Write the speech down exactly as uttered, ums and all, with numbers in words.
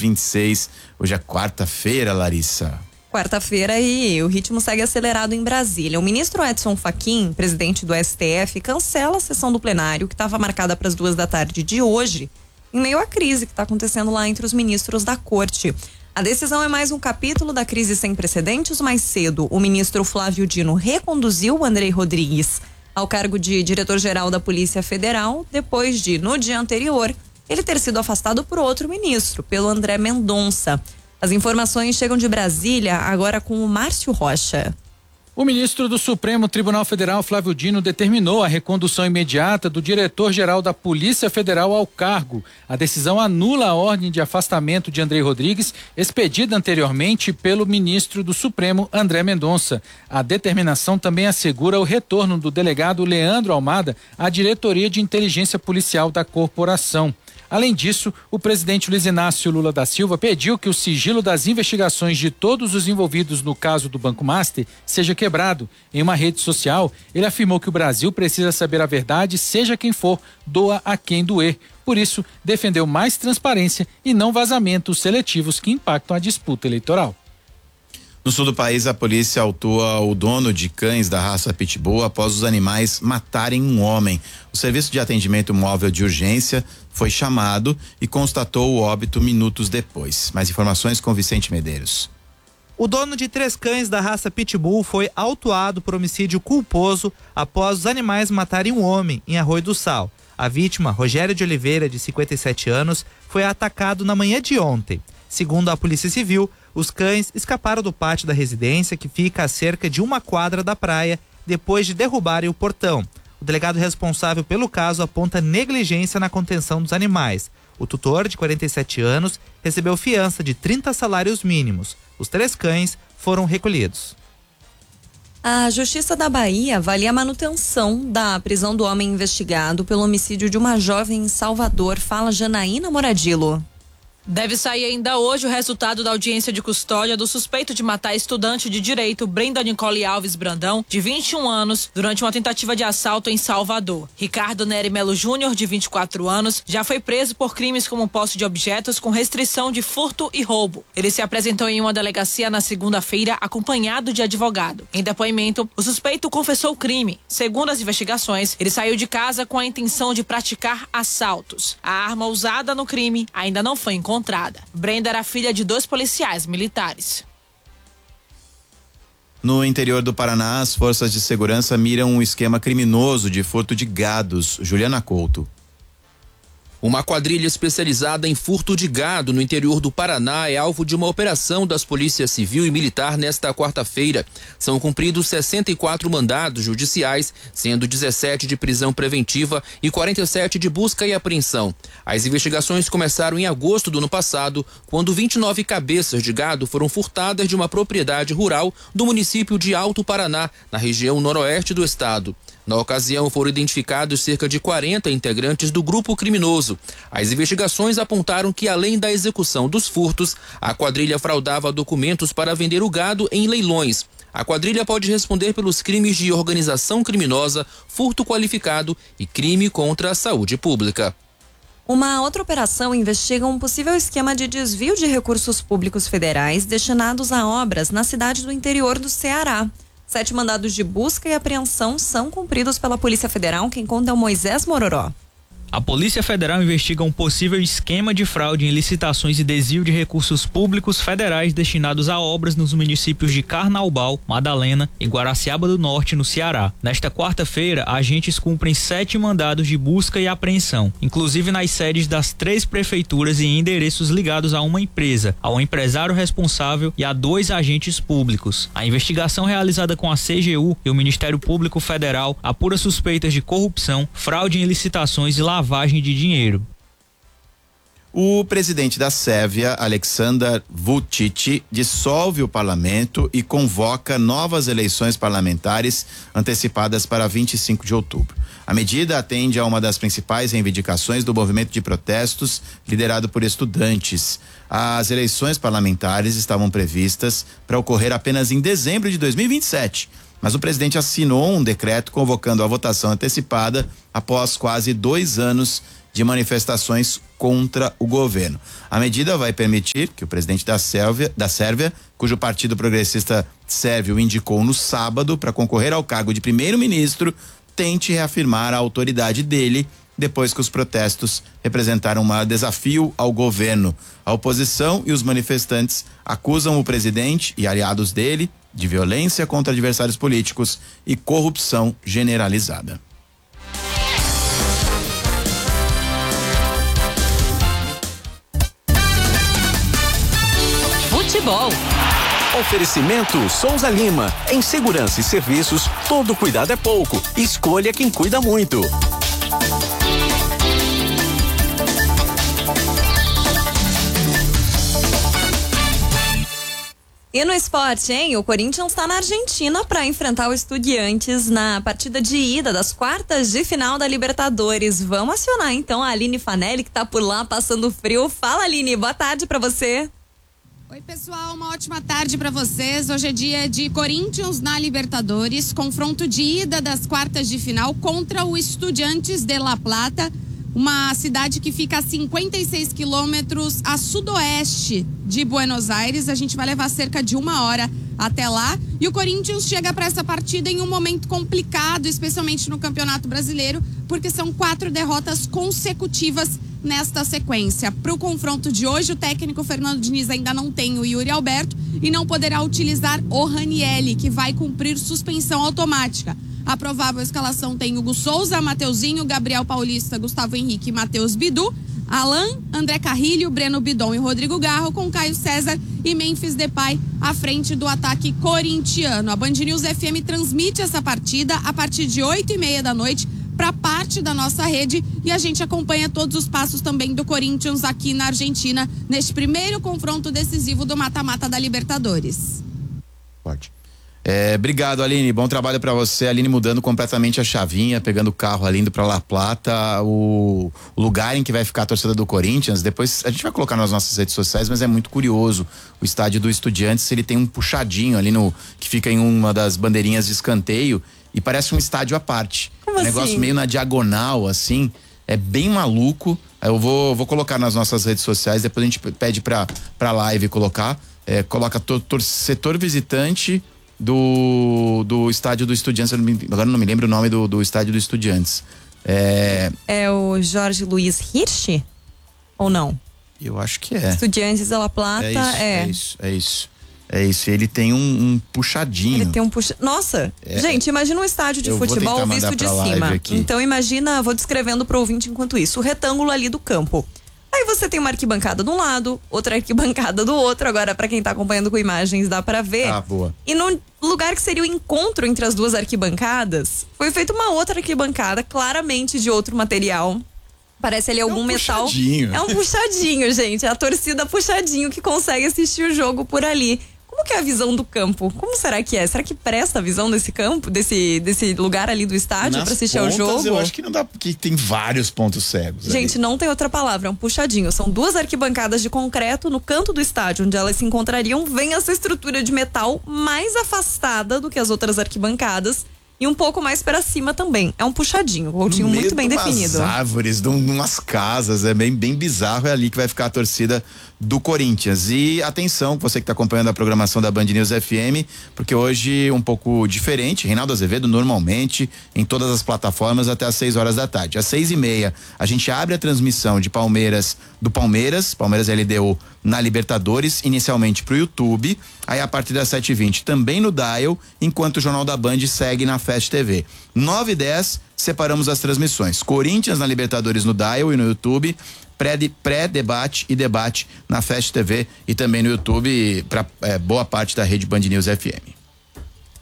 vinte e seis. Hoje é quarta-feira, Larissa. Quarta-feira e o ritmo segue acelerado em Brasília. O ministro Edson Fachin, presidente do S T F, cancela a sessão do plenário que estava marcada para as duas da tarde de hoje, em meio à crise que está acontecendo lá entre os ministros da corte. A decisão é mais um capítulo da crise sem precedentes. Mais cedo, o ministro Flávio Dino reconduziu o Andrei Rodrigues ao cargo de diretor-geral da Polícia Federal, depois de, no dia anterior, ele ter sido afastado por outro ministro, pelo André Mendonça. As informações chegam de Brasília, agora com o Márcio Rocha. O ministro do Supremo Tribunal Federal, Flávio Dino, determinou a recondução imediata do diretor-geral da Polícia Federal ao cargo. A decisão anula a ordem de afastamento de Andrei Rodrigues, expedida anteriormente pelo ministro do Supremo, André Mendonça. A determinação também assegura o retorno do delegado Leandro Almada à diretoria de inteligência policial da corporação. Além disso, o presidente Luiz Inácio Lula da Silva pediu que o sigilo das investigações de todos os envolvidos no caso do Banco Master seja quebrado. Em uma rede social, ele afirmou que o Brasil precisa saber a verdade, seja quem for, doa a quem doer. Por isso, defendeu mais transparência e não vazamentos seletivos que impactam a disputa eleitoral. No sul do país, a polícia autua o dono de cães da raça Pitbull após os animais matarem um homem. O serviço de atendimento móvel de urgência foi chamado e constatou o óbito minutos depois. Mais informações com Vicente Medeiros. O dono de três cães da raça Pitbull foi autuado por homicídio culposo após os animais matarem um homem em Arroio do Sal. A vítima, Rogério de Oliveira, de cinquenta e sete anos, foi atacado na manhã de ontem. Segundo a Polícia Civil, os cães escaparam do pátio da residência, que fica a cerca de uma quadra da praia, depois de derrubarem o portão. O delegado responsável pelo caso aponta negligência na contenção dos animais. O tutor, de quarenta e sete anos, recebeu fiança de trinta salários mínimos. Os três cães foram recolhidos. A Justiça da Bahia avalia a manutenção da prisão do homem investigado pelo homicídio de uma jovem em Salvador. Fala Janaína Moradilo. Deve sair ainda hoje o resultado da audiência de custódia do suspeito de matar a estudante de direito Brenda Nicole Alves Brandão, de vinte e um anos, durante uma tentativa de assalto em Salvador. Ricardo Nery Melo Júnior, de vinte e quatro anos, já foi preso por crimes como posse de objetos com restrição de furto e roubo. Ele se apresentou em uma delegacia na segunda-feira acompanhado de advogado. Em depoimento, o suspeito confessou o crime. Segundo as investigações, ele saiu de casa com a intenção de praticar assaltos. A arma usada no crime ainda não foi encontrada. Encontrada. Brenda era filha de dois policiais militares. No interior do Paraná, as forças de segurança miram um esquema criminoso de furto de gados. Juliana Couto. Uma quadrilha especializada em furto de gado no interior do Paraná é alvo de uma operação das polícias civil e militar nesta quarta-feira. São cumpridos sessenta e quatro mandados judiciais, sendo dezessete de prisão preventiva e quarenta e sete de busca e apreensão. As investigações começaram em agosto do ano passado, quando vinte e nove cabeças de gado foram furtadas de uma propriedade rural do município de Alto Paraná, na região noroeste do estado. Na ocasião, foram identificados cerca de quarenta integrantes do grupo criminoso. As investigações apontaram que, além da execução dos furtos, a quadrilha fraudava documentos para vender o gado em leilões. A quadrilha pode responder pelos crimes de organização criminosa, furto qualificado e crime contra a saúde pública. Uma outra operação investiga um possível esquema de desvio de recursos públicos federais destinados a obras na cidade do interior do Ceará. Sete mandados de busca e apreensão são cumpridos pela Polícia Federal. Quem conta é o Moisés Mororó. A Polícia Federal investiga um possível esquema de fraude em licitações e desvio de recursos públicos federais destinados a obras nos municípios de Carnaubal, Madalena e Guaraciaba do Norte, no Ceará. Nesta quarta-feira, agentes cumprem sete mandados de busca e apreensão, inclusive nas sedes das três prefeituras e endereços ligados a uma empresa, ao empresário responsável e a dois agentes públicos. A investigação realizada com a C G U e o Ministério Público Federal apura suspeitas de corrupção, fraude em licitações e lavagem lavagem de dinheiro. O presidente da Sérvia, Aleksandar Vučić, dissolve o parlamento e convoca novas eleições parlamentares antecipadas para vinte e cinco de outubro. A medida atende a uma das principais reivindicações do movimento de protestos liderado por estudantes. As eleições parlamentares estavam previstas para ocorrer apenas em dezembro de dois mil e vinte e sete. Mas o presidente assinou um decreto convocando a votação antecipada após quase dois anos de manifestações contra o governo. A medida vai permitir que o presidente da Sérvia, da Sérvia, cujo partido progressista sérvio o indicou no sábado para concorrer ao cargo de primeiro-ministro, tente reafirmar a autoridade dele depois que os protestos representaram um maior desafio ao governo. A oposição e os manifestantes acusam o presidente e aliados dele de violência contra adversários políticos e corrupção generalizada. Futebol. Oferecimento Souza Lima. Em segurança e serviços, todo cuidado é pouco. Escolha quem cuida muito. E no esporte, hein? O Corinthians está na Argentina para enfrentar o Estudiantes na partida de ida das quartas de final da Libertadores. Vamos acionar então a Aline Fanelli, que tá por lá passando frio. Fala, Aline, boa tarde para você. Oi, pessoal, uma ótima tarde para vocês. Hoje é dia de Corinthians na Libertadores, confronto de ida das quartas de final contra o Estudiantes de La Plata, uma cidade que fica a cinquenta e seis quilômetros a sudoeste de Buenos Aires. A gente vai levar cerca de uma hora até lá. E o Corinthians chega para essa partida em um momento complicado, especialmente no Campeonato Brasileiro, porque são quatro derrotas consecutivas nesta sequência. Para o confronto de hoje, o técnico Fernando Diniz ainda não tem o Yuri Alberto e não poderá utilizar o Ranieri, que vai cumprir suspensão automática. A provável escalação tem Hugo Souza, Mateuzinho, Gabriel Paulista, Gustavo Henrique e Matheus Bidu, Alan, André Carrilho, Breno Bidon e Rodrigo Garro, com Caio César e Memphis Depay à frente do ataque corintiano. A Band News F M transmite essa partida a partir de oito e meia da noite para parte da nossa rede e a gente acompanha todos os passos também do Corinthians aqui na Argentina neste primeiro confronto decisivo do mata-mata da Libertadores. Pode. É, obrigado, Aline, bom trabalho para você. Aline mudando completamente a chavinha, pegando o carro ali indo para La Plata, o, o lugar em que vai ficar a torcida do Corinthians. Depois a gente vai colocar nas nossas redes sociais, mas é muito curioso. O estádio do Estudiantes, ele tem um puxadinho ali no que fica em uma das bandeirinhas de escanteio e parece um estádio à parte. Como um assim? Negócio meio na diagonal, assim, é bem maluco. Eu vou, vou colocar nas nossas redes sociais, depois a gente pede pra, pra live colocar. É, coloca tor, tor, setor visitante do, do estádio do Estudiantes. Agora não me lembro o nome do, do estádio do Estudiantes. É, é o Jorge Luiz Hirsch? Ou não? Eu acho que é. Estudiantes de La Plata, é. Isso, é. é isso, é isso. É isso, ele tem um, um puxadinho. Ele tem um puxa... Nossa, é, gente, imagina um estádio de futebol visto de cima. Então imagina, vou descrevendo pro ouvinte enquanto isso, o retângulo ali do campo. Aí você tem uma arquibancada de um lado, outra arquibancada do outro. Agora, pra quem tá acompanhando com imagens, dá pra ver. Ah, boa. E no lugar que seria o encontro entre as duas arquibancadas, foi feita uma outra arquibancada, claramente de outro material. Parece ali algum é um metal. Puxadinho. É um puxadinho, gente. É a torcida puxadinho que consegue assistir o jogo por ali. Como que é a visão do campo? Como será que é? Será que presta a visão desse campo, desse, desse lugar ali do estádio para assistir ao jogo? Eu acho que não dá, porque tem vários pontos cegos. Gente, ali. Não tem outra palavra, é um puxadinho. São duas arquibancadas de concreto no canto do estádio, onde elas se encontrariam. Vem essa estrutura de metal mais afastada do que as outras arquibancadas. E um pouco mais para cima também. É um puxadinho, um Coutinho muito bem definido. Árvores, de umas casas, é bem, bem bizarro. É ali que vai ficar a torcida do Corinthians. E atenção, você que está acompanhando a programação da Band News F M, porque hoje um pouco diferente. Reinaldo Azevedo, normalmente, em todas as plataformas, até às seis horas da tarde. Às seis e meia, a gente abre a transmissão de Palmeiras, do Palmeiras, Palmeiras L D U na Libertadores, inicialmente pro YouTube. Aí a partir das sete e vinte também no Dial, enquanto o Jornal da Band segue na Fast T V. nove e dez, separamos as transmissões. Corinthians na Libertadores no Dial e no YouTube, pré-debate e debate na Fast T V e também no YouTube para é, boa parte da rede Band News F M.